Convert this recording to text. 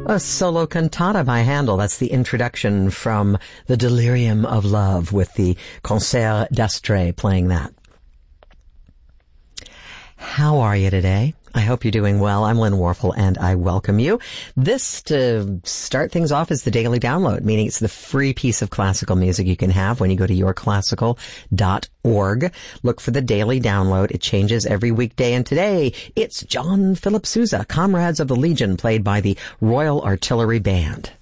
A solo cantata by Handel. That's the introduction from The Delirium of Love with the Concert d'Astre playing that. How are you today? I hope you're doing well. I'm Lynn Warfel, and I welcome you. This, to start things off, is the Daily Download, meaning it's the free piece of classical music you can have when you go to yourclassical.org. Look for the Daily Download. It changes every weekday, and today it's John Philip Sousa, Comrades of the Legion, played by the Royal Artillery Band.